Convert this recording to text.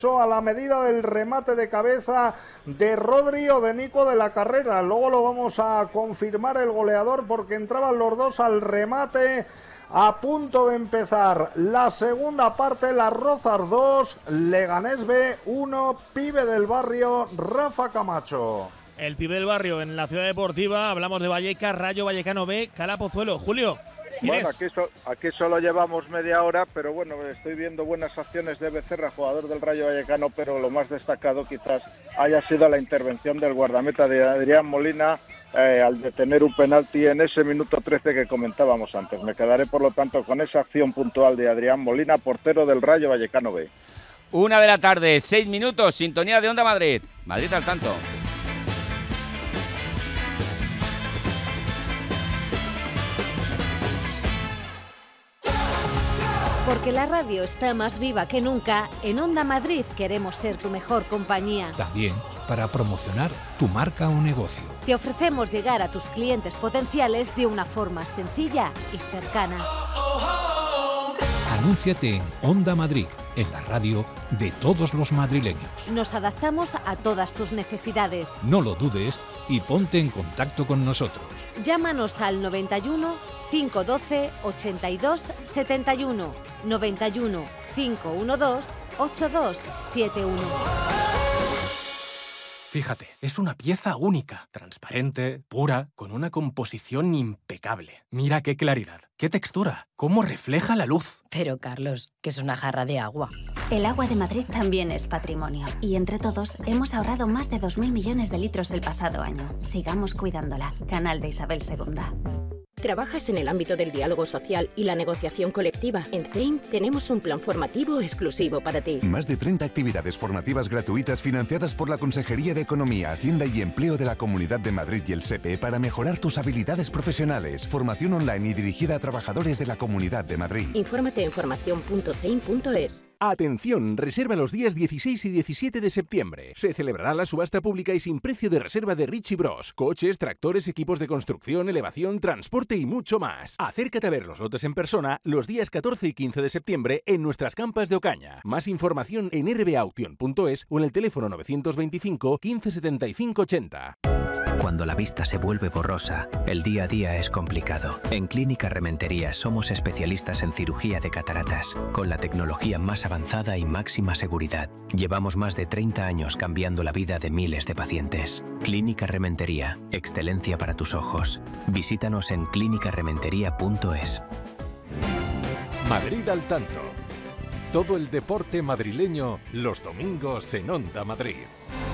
a la medida del remate de cabeza de Rodri o de Nico de la Carrera. Luego lo vamos a confirmar el goleador porque entraban los dos al remate a punto de empezar la segunda parte. Las Rozas 2, Leganés B 1, Pibe del Barrio, Rafa Camacho. El Pibe del Barrio en la Ciudad Deportiva, hablamos de Vallecas, Rayo Vallecano B, Cala Pozuelo. Julio. Bueno, aquí solo llevamos media hora, pero bueno, estoy viendo buenas acciones de Becerra, jugador del Rayo Vallecano, pero lo más destacado quizás haya sido la intervención del guardameta de Adrián Molina al detener un penalti en ese minuto 13 que comentábamos antes. Me quedaré, por lo tanto, con esa acción puntual de Adrián Molina, portero del Rayo Vallecano B. 1:00 p.m, 6 minutos, sintonía de Onda Madrid. Madrid al tanto. Porque la radio está más viva que nunca, en Onda Madrid queremos ser tu mejor compañía. También para promocionar tu marca o negocio. Te ofrecemos llegar a tus clientes potenciales de una forma sencilla y cercana. Anúnciate en Onda Madrid, en la radio de todos los madrileños. Nos adaptamos a todas tus necesidades. No lo dudes y ponte en contacto con nosotros. Llámanos al 91 512 82 71, 91 512 8271. Fíjate, es una pieza única, transparente, pura, con una composición impecable. Mira qué claridad, qué textura, cómo refleja la luz. Pero, Carlos, que es una jarra de agua. El agua de Madrid también es patrimonio. Y entre todos hemos ahorrado más de 2.000 millones de litros el pasado año. Sigamos cuidándola. Canal de Isabel II. ¿Trabajas en el ámbito del diálogo social y la negociación colectiva? En CEIM tenemos un plan formativo exclusivo para ti. Más de 30 actividades formativas gratuitas financiadas por la Consejería de Economía, Hacienda y Empleo de la Comunidad de Madrid y el SEPE para mejorar tus habilidades profesionales. Formación online y dirigida a trabajadores de la Comunidad de Madrid. Infórmate en formación.ceim.es. Atención, reserva los días 16 y 17 de septiembre. Se celebrará la subasta pública y sin precio de reserva de Richie Bros. Coches, tractores, equipos de construcción, elevación, transporte y mucho más. Acércate a ver los lotes en persona los días 14 y 15 de septiembre en nuestras campas de Ocaña. Más información en rbauction.es o en el teléfono 925 15 75 80. Cuando la vista se vuelve borrosa, el día a día es complicado. En Clínica Rementería somos especialistas en cirugía de cataratas, con la tecnología más avanzada y máxima seguridad. Llevamos más de 30 años cambiando la vida de miles de pacientes. Clínica Rementería, excelencia para tus ojos. Visítanos en clínicarementería.es. Madrid al tanto. Todo el deporte madrileño los domingos en Onda Madrid.